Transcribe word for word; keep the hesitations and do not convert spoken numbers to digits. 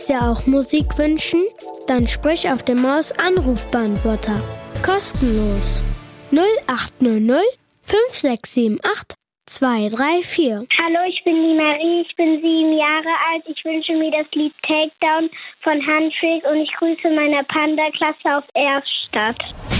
Dir auch Musik wünschen? Dann sprich auf dem Maus-Anrufbeantworter. Kostenlos. null acht null null fünf sechs sieben acht zwei drei vier. Hallo, ich bin die Marie, ich bin sieben Jahre alt. Ich wünsche mir das Lied Takedown von Handshake und ich grüße meine Panda-Klasse auf Erstadt.